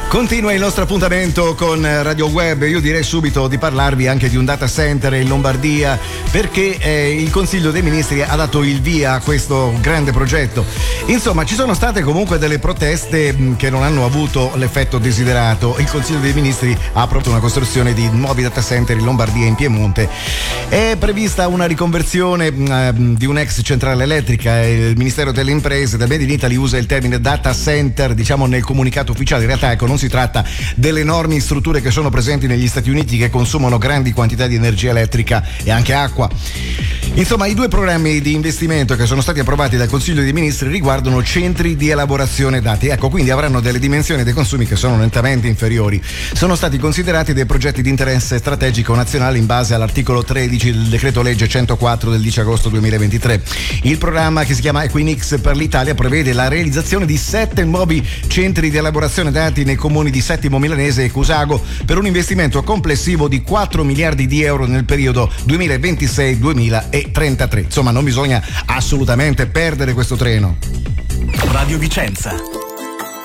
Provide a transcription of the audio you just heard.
Continua il nostro appuntamento con Radio Web. Io direi subito di parlarvi anche di un data center in Lombardia, perché il Consiglio dei Ministri ha dato il via a questo grande progetto. Insomma, ci sono state comunque delle proteste che non hanno avuto l'effetto desiderato. Il Consiglio dei Ministri ha approvato una costruzione di nuovi data center in Lombardia e in Piemonte. È prevista una riconversione di un'ex centrale elettrica. Il Ministero delle Imprese da Made in Italy usa il termine data center, diciamo, nel comunicato ufficiale. In realtà, ecco, non si tratta delle enormi strutture che sono presenti negli Stati Uniti, che consumano grandi quantità di energia elettrica e anche acqua. Insomma, i due programmi di investimento che sono stati approvati dal Consiglio dei Ministri riguardano centri di elaborazione dati. Ecco, quindi avranno delle dimensioni dei consumi che sono nettamente inferiori. Sono stati considerati dei progetti di interesse strategico nazionale in base all'articolo 13 del decreto legge 104 del 10 agosto 2023. Il programma, che si chiama Equinix per l'Italia, prevede la realizzazione di 7 nuovi centri di elaborazione dati nei comuni di Settimo Milanese e Cusago, per un investimento complessivo di 4 miliardi di euro nel periodo 2026-2033. Insomma, non bisogna assolutamente perdere questo treno. Radio Vicenza.